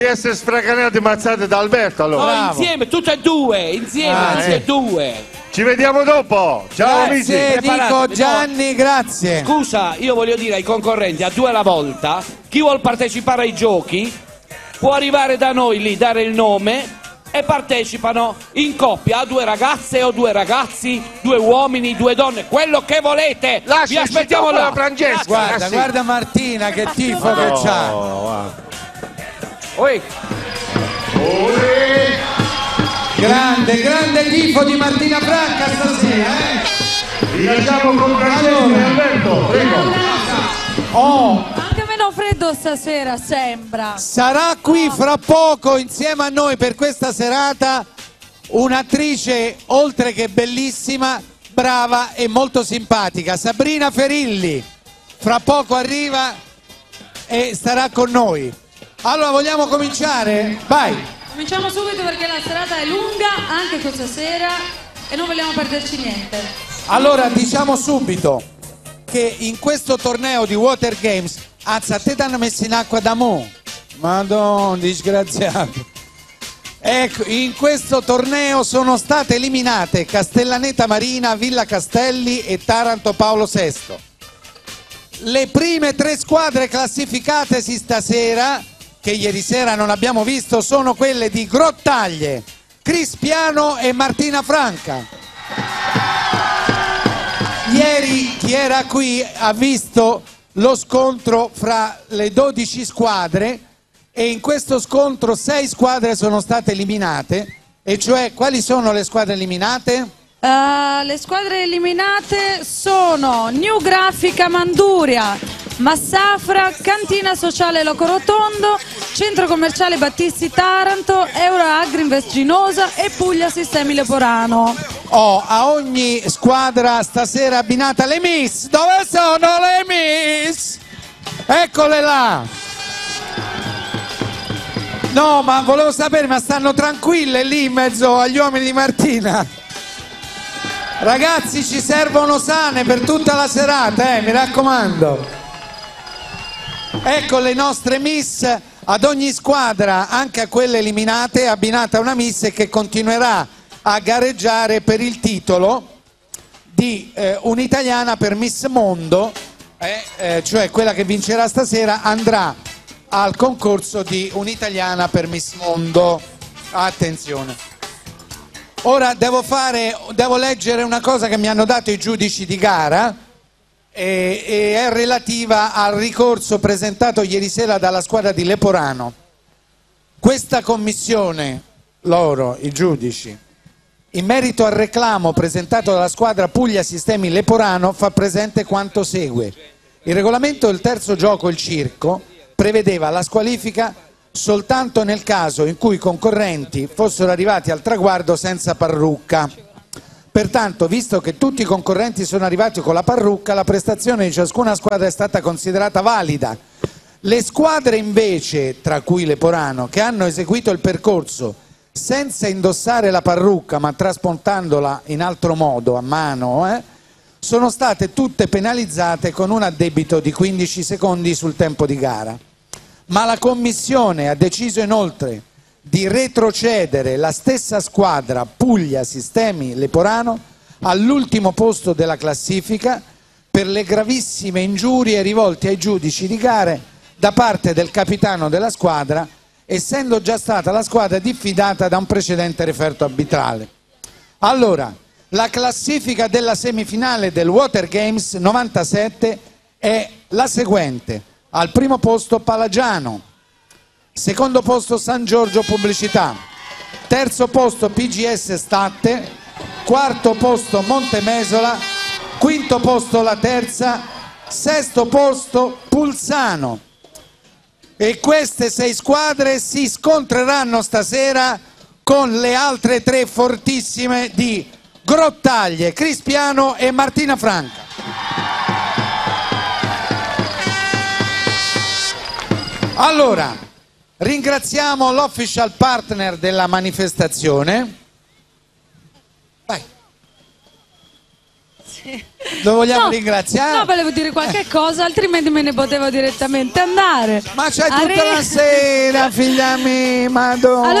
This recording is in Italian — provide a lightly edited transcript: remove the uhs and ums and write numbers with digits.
essere sfracanati e mazzate da Alberto allora. No, insieme, tutte e due, insieme, tutte e due. Ci vediamo dopo. Ciao amici. Grazie Nico, Gianni, grazie. Scusa, io voglio dire ai concorrenti, a 2 alla volta, chi vuol partecipare ai giochi può arrivare da noi lì, dare il nome e partecipano in coppia, a 2 ragazze o 2 ragazzi, 2 uomini, 2 donne, quello che volete. Vi aspettiamo là. Francesca. Guarda, guarda Martina che tifo che c'ha. Grande tifo di Martina Franca stasera, Vi lasciamo con Francesca e Alberto, prego. Anche meno freddo stasera sembra. Sarà qui fra poco insieme a noi per questa serata un'attrice oltre che bellissima, brava e molto simpatica, Sabrina Ferilli. Fra poco arriva e starà con noi. Allora vogliamo cominciare? Vai! Cominciamo subito perché la serata è lunga anche questa sera e non vogliamo perderci niente. Allora diciamo subito che in questo torneo di Water Games, anzi a te ti hanno messo in acqua da mo'. Madonna, disgraziato. Ecco, in questo torneo sono state eliminate Castellaneta Marina, Villa Castelli e Taranto Paolo VI. Le prime 3 squadre classificatesi stasera, che ieri sera non abbiamo visto, sono quelle di Grottaglie, Crispiano e Martina Franca. Ieri chi era qui ha visto lo scontro fra le 12 squadre e in questo scontro 6 squadre sono state eliminate, e cioè quali sono le squadre eliminate? Le squadre eliminate sono New Grafica Manduria, Massafra, Cantina Sociale Locorotondo, Centro Commerciale Battisti Taranto, Euro Agrinvest Ginosa e Puglia Sistemi Leporano. A ogni squadra stasera abbinata le miss. Dove sono le miss? Eccole là. No, ma volevo sapere, ma stanno tranquille lì in mezzo agli uomini di Martina? Ragazzi, ci servono sane per tutta la serata, mi raccomando. Ecco le nostre miss. Ad ogni squadra, anche a quelle eliminate, è abbinata una miss che continuerà a gareggiare per il titolo di un'italiana per Miss Mondo, cioè quella che vincerà stasera andrà al concorso di un'italiana per Miss Mondo. Attenzione. Ora devo leggere una cosa che mi hanno dato i giudici di gara e è relativa al ricorso presentato ieri sera dalla squadra di Leporano. Questa commissione, loro, i giudici, in merito al reclamo presentato dalla squadra Puglia Sistemi Leporano, fa presente quanto segue. Il regolamento del terzo gioco, il circo, prevedeva la squalifica soltanto nel caso in cui i concorrenti fossero arrivati al traguardo senza parrucca. Pertanto, visto che tutti i concorrenti sono arrivati con la parrucca, la prestazione di ciascuna squadra è stata considerata valida. Le squadre invece, tra cui Leporano, che hanno eseguito il percorso senza indossare la parrucca ma trasportandola in altro modo, a mano, sono state tutte penalizzate con un addebito di 15 secondi sul tempo di gara. Ma la commissione ha deciso inoltre di retrocedere la stessa squadra Puglia Sistemi Leporano all'ultimo posto della classifica per le gravissime ingiurie rivolte ai giudici di gare da parte del capitano della squadra, essendo già stata la squadra diffidata da un precedente referto arbitrale. Allora, la classifica della semifinale del Water Games 97 è la seguente: al primo posto Palagiano, secondo posto San Giorgio Pubblicità, terzo posto PGS Statte, quarto posto Montemesola, quinto posto La Terza, sesto posto Pulsano. E queste 6 squadre si scontreranno stasera con le altre 3 fortissime di Grottaglie, Crispiano e Martina Franca. Allora, ringraziamo l'official partner della manifestazione. Vai. Lo vogliamo No, ringraziare? No, volevo dire qualche cosa, altrimenti me ne potevo direttamente andare. Ma c'hai tutta la sera, figlia mia, madonna.